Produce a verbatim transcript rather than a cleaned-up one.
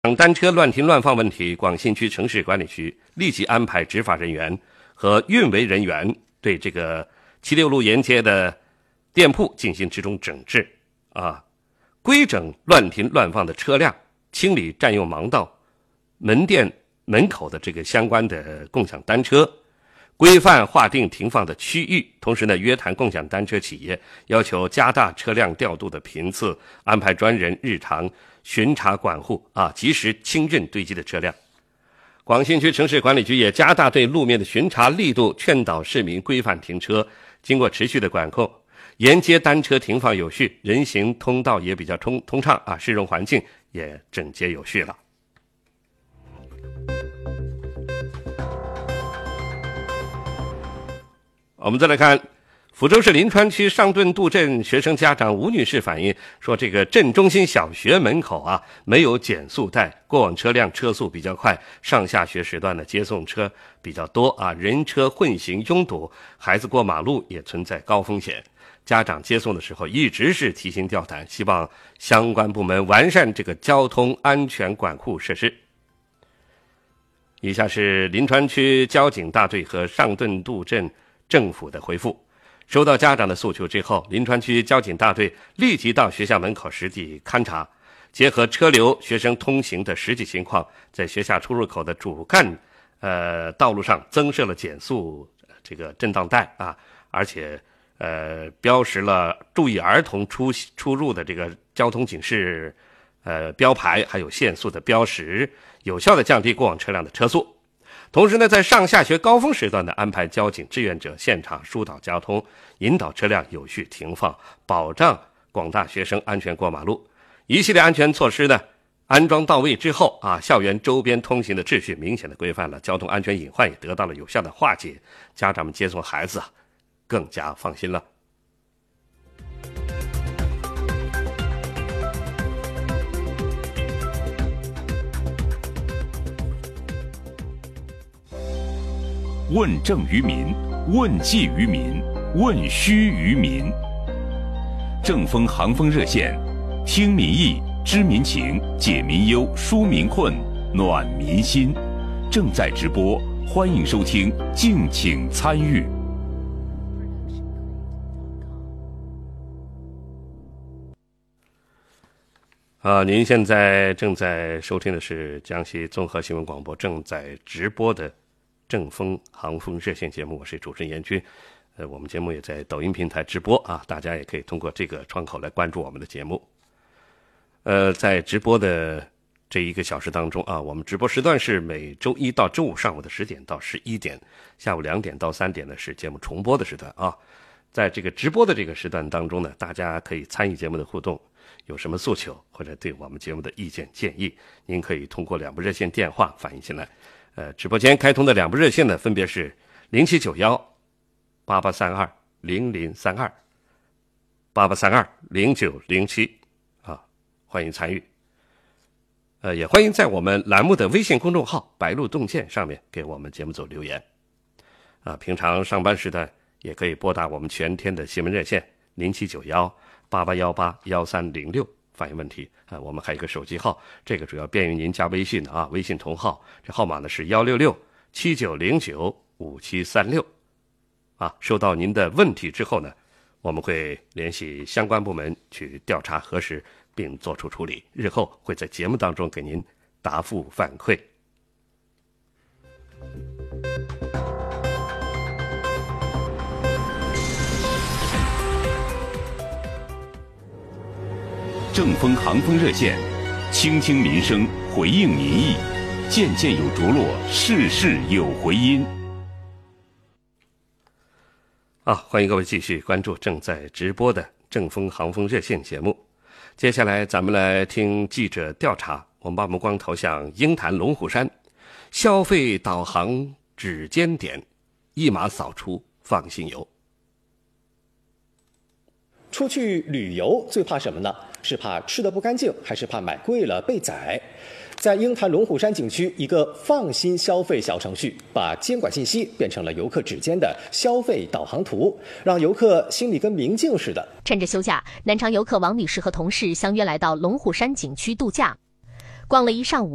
单车乱停乱放问题，广信区城市管理局立即安排执法人员和运维人员对这个七六路沿街的店铺进行集中整治啊，规整乱停乱放的车辆，清理占用盲道、门店门口的这个相关的共享单车，规范划定停放的区域。同时呢，约谈共享单车企业，要求加大车辆调度的频次，安排专人日常巡查管护啊，及时清认堆积的车辆。广信区城市管理局也加大对路面的巡查力度，劝导市民规范停车。经过持续的管控，沿街单车停放有序，人行通道也比较通通畅啊，市容环境也整洁有序了。我们再来看福州市临川区上顿渡镇学生家长吴女士反映说，这个镇中心小学门口啊没有减速带，过往车辆车速比较快，上下学时段的接送车比较多啊，人车混行拥堵，孩子过马路也存在高风险。家长接送的时候一直是提心吊胆，希望相关部门完善这个交通安全管护设施。以下是临川区交警大队和上顿渡镇政府的回复。收到家长的诉求之后，临川区交警大队立即到学校门口实地勘查，结合车流、学生通行的实际情况，在学校出入口的主干呃道路上增设了减速这个震荡带啊，而且呃标识了注意儿童出出入的这个交通警示呃标牌，还有限速的标识，有效的降低过往车辆的车速。同时呢，在上下学高峰时段呢，安排交警志愿者现场疏导交通，引导车辆有序停放，保障广大学生安全过马路。一系列安全措施呢安装到位之后啊，校园周边通行的秩序明显的规范了，交通安全隐患也得到了有效的化解，家长们接送孩子啊更加放心了。 问政于民，问计于民，问需于民。正风航风热线，听民意，知民情，解民忧，纾民困，暖民心。正在直播，欢迎收听，敬请参与。 啊，您现在正在收听的是江西综合新闻广播正在直播的正风航风热线节目，我是主持人严军。呃，我们节目也在抖音平台直播啊，大家也可以通过这个窗口来关注我们的节目。呃，在直播的这一个小时当中啊，我们直播时段是每周一到周五上午的十点到十一点，下午两点到三点呢是节目重播的时段啊。在这个直播的这个时段当中呢，大家可以参与节目的互动，有什么诉求或者对我们节目的意见建议，您可以通过两部热线电话反映进来。呃，直播间开通的两部热线呢，分别是零七九幺八八三二零零三二八八三二零九零七啊，欢迎参与。呃，也欢迎在我们栏目的微信公众号“白鹿洞见”上面给我们节目组留言。啊，平常上班时段也可以拨打我们全天的新闻热线零七九幺八八幺八幺三零六。反映问题啊，我们还有一个手机号，这个主要便于您加微信的啊，微信同号，这号码呢是幺六六七九零九五七三六啊。收到您的问题之后呢，我们会联系相关部门去调查核实，并做出处理，日后会在节目当中给您答复反馈。 正风航风热线，倾听民生，回应民意，件件有着落，事事有回音。 啊，欢迎各位继续关注正在直播的正风航风热线节目。接下来咱们来听记者调查，我们把目光投向鹰潭龙虎山，消费导航指尖点，一码扫出放心游。 出去旅游最怕什么呢？是怕吃得不干净，还是怕买贵了被宰？在鹰潭龙虎山景区，一个放心消费小程序把监管信息变成了游客指尖的消费导航图，让游客心里跟明镜似的。 趁着休假，南昌游客王女士和同事相约来到龙虎山景区度假，逛了一上午。